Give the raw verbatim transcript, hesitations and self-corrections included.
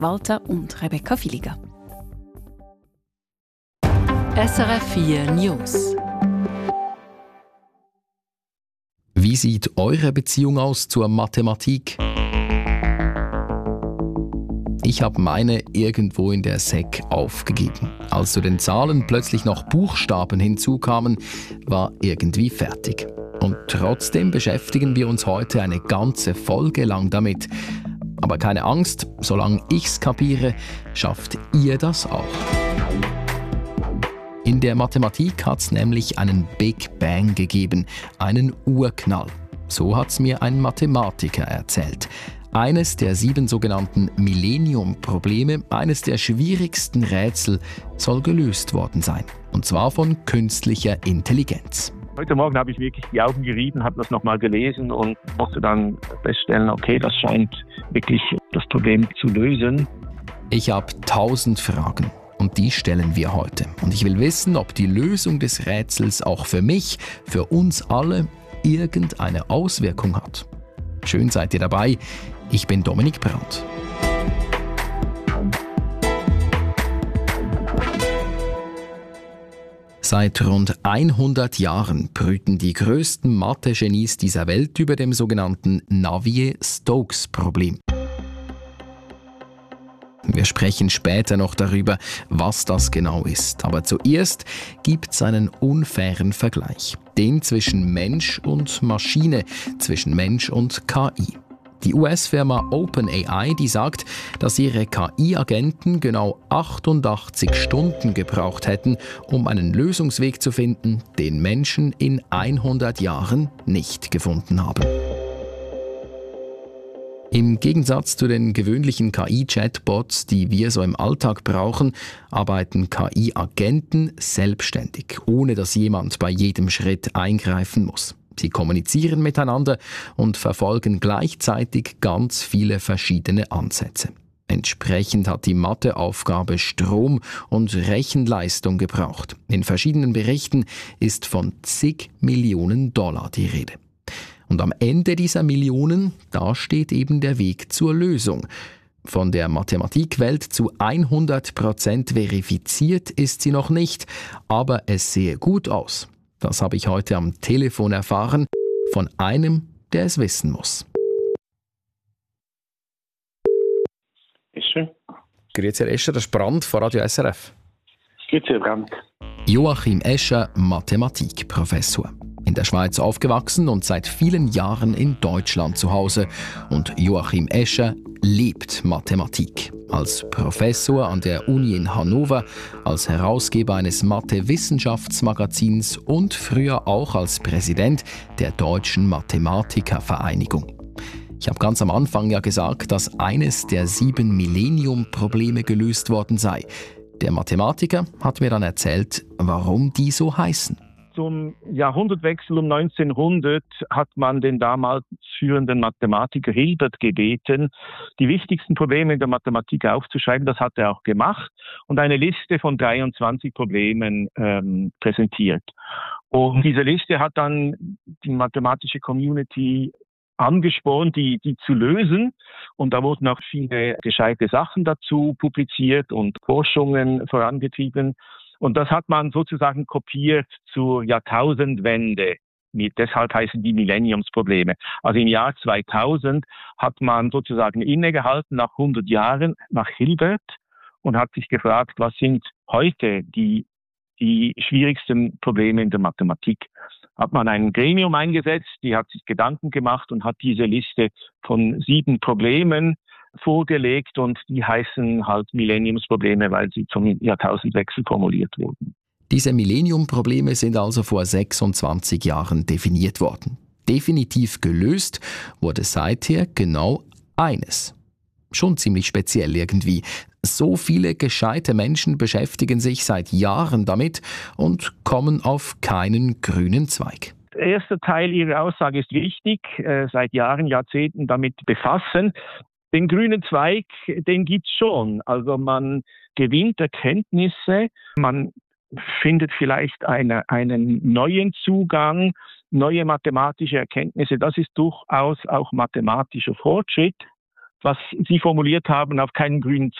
Walter und Rebecca Villiger. S R F vier News. Wie sieht eure Beziehung aus zur Mathematik? Ich habe meine irgendwo in der Sek aufgegeben. Als zu den Zahlen plötzlich noch Buchstaben hinzukamen, war irgendwie fertig. Und trotzdem beschäftigen wir uns heute eine ganze Folge lang damit. Aber keine Angst, solange ich's kapiere, schafft ihr das auch. In der Mathematik hat es nämlich einen Big Bang gegeben, einen Urknall. So hat es mir ein Mathematiker erzählt. Eines der sieben sogenannten Millennium-Probleme, eines der schwierigsten Rätsel, soll gelöst worden sein. Und zwar von künstlicher Intelligenz. Heute Morgen habe ich wirklich die Augen gerieben, habe das nochmal gelesen und musste dann feststellen, okay, das scheint wirklich das Problem zu lösen. Ich habe tausend Fragen und die stellen wir heute. Und ich will wissen, ob die Lösung des Rätsels auch für mich, für uns alle, irgendeine Auswirkung hat. Schön seid ihr dabei. Ich bin Dominik Brandt. Seit rund hundert Jahren brüten die größten Mathe-Genies dieser Welt über dem sogenannten Navier-Stokes-Problem. Wir sprechen später noch darüber, was das genau ist. Aber zuerst gibt es einen unfairen Vergleich. Den zwischen Mensch und Maschine, zwischen Mensch und K I. Die U S-Firma OpenAI, die sagt, dass ihre K I-Agenten genau achtundachtzig Stunden gebraucht hätten, um einen Lösungsweg zu finden, den Menschen in hundert Jahren nicht gefunden haben. Im Gegensatz zu den gewöhnlichen K I-Chatbots, die wir so im Alltag brauchen, arbeiten K I-Agenten selbstständig, ohne dass jemand bei jedem Schritt eingreifen muss. Sie kommunizieren miteinander und verfolgen gleichzeitig ganz viele verschiedene Ansätze. Entsprechend hat die Matheaufgabe Strom und Rechenleistung gebraucht. In verschiedenen Berichten ist von zig Millionen Dollar die Rede. Und am Ende dieser Millionen, da steht eben der Weg zur Lösung. Von der Mathematikwelt zu hundert Prozent verifiziert ist sie noch nicht, aber es sehe gut aus. Das habe ich heute am Telefon erfahren von einem, der es wissen muss. Escher. Grüezi, Herr Escher, das ist Brandt von Radio S R F. Grüezi, Herr Brandt. Joachim Escher, Mathematikprofessor. In der Schweiz aufgewachsen und seit vielen Jahren in Deutschland zu Hause. Und Joachim Escher lebt Mathematik. Als Professor an der Uni in Hannover, als Herausgeber eines Mathe-Wissenschaftsmagazins und früher auch als Präsident der Deutschen Mathematikervereinigung. Ich habe ganz am Anfang ja gesagt, dass eines der sieben Millennium-Probleme gelöst worden sei. Der Mathematiker hat mir dann erzählt, warum die so heißen. Zum Jahrhundertwechsel um neunzehnhundert hat man den damals führenden Mathematiker Hilbert gebeten, die wichtigsten Probleme in der Mathematik aufzuschreiben. Das hat er auch gemacht und eine Liste von dreiundzwanzig Problemen ähm, präsentiert. Und diese Liste hat dann die mathematische Community angespornt, die, die zu lösen. Und da wurden auch viele gescheite Sachen dazu publiziert und Forschungen vorangetrieben. Und das hat man sozusagen kopiert zur Jahrtausendwende. Deshalb heißen die Millenniumsprobleme. Also im Jahr zweitausend hat man sozusagen innegehalten nach hundert Jahren nach Hilbert und hat sich gefragt, was sind heute die, die schwierigsten Probleme in der Mathematik. Hat man ein Gremium eingesetzt, die hat sich Gedanken gemacht und hat diese Liste von sieben Problemen vorgelegt und die heißen halt Millenniumsprobleme, weil sie zum Jahrtausendwechsel formuliert wurden. Diese Millennium-Probleme sind also vor sechsundzwanzig Jahren definiert worden. Definitiv gelöst wurde seither genau eines. Schon ziemlich speziell irgendwie. So viele gescheite Menschen beschäftigen sich seit Jahren damit und kommen auf keinen grünen Zweig. Der erste Teil Ihrer Aussage ist richtig, äh, seit Jahren, Jahrzehnten damit befassen. Den grünen Zweig, den gibt's schon. Also man gewinnt Erkenntnisse, man findet vielleicht eine, einen neuen Zugang, neue mathematische Erkenntnisse. Das ist durchaus auch mathematischer Fortschritt. was Sie formuliert haben, auf keinen grünen